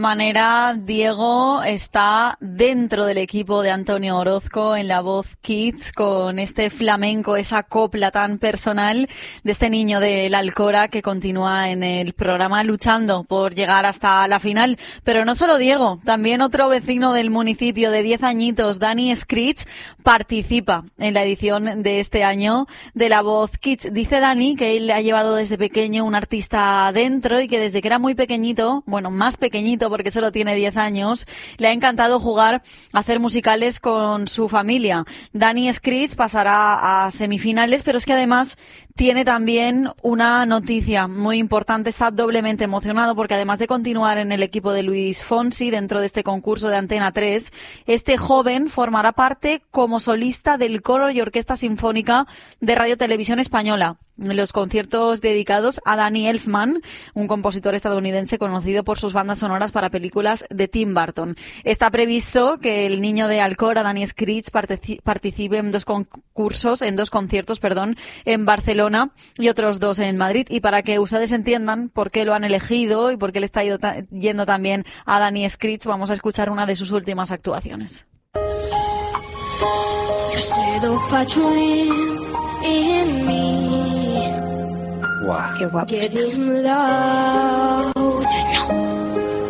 Manera, Diego está dentro del equipo de Antonio Orozco en La Voz Kids con este flamenco, esa copla tan personal de este niño del Alcora que continúa en el programa luchando por llegar hasta la final. Pero no solo Diego, también otro vecino del municipio de 10 añitos, Dani Scritch, participa en la edición de este año de La Voz Kids. Dice Dani que él ha llevado desde pequeño un artista adentro y que desde que era muy pequeñito, bueno, más pequeñito porque solo tiene 10 años, le ha encantado jugar a hacer musicales con su familia. Dani Scritch pasará a semifinales, pero es que además tiene también una noticia muy importante. Está doblemente emocionado porque además de continuar en el equipo de Luis Fonsi dentro de este concurso de Antena 3, este joven formará parte como solista del coro y orquesta sinfónica de Radio Televisión Española, en los conciertos dedicados a Danny Elfman, un compositor estadounidense conocido por sus bandas sonoras para películas de Tim Burton. Está previsto que el niño de Alcora, Dani Scritch, participe en dos conciertos, en Barcelona y otros 2 en Madrid. Y para que ustedes entiendan por qué lo han elegido y por qué le está yendo también a Dani Scritch, vamos a escuchar una de sus últimas actuaciones. Wow. Qué guapo. Give him love.